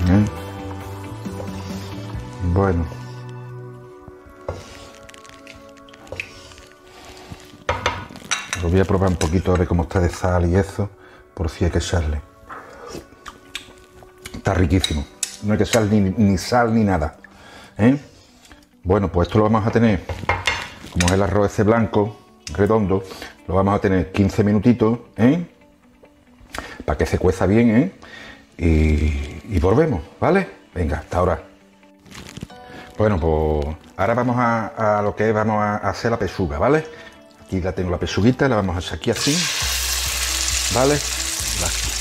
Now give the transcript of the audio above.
¿Eh? Bueno. Lo voy a probar un poquito a ver cómo está de sal y eso, por si hay que echarle. Está riquísimo. No hay que echar ni sal ni nada. ¿Eh? Bueno, pues esto lo vamos a tener, como es el arroz ese blanco, redondo, lo vamos a tener 15 minutitos, ¿eh? Para que se cueza bien, ¿eh? Y volvemos, ¿vale? Venga, hasta ahora. Bueno, pues ahora vamos a lo que es, vamos a hacer la pechuga, ¿vale? Aquí la tengo la pechuguita, la vamos a hacer aquí así, ¿vale?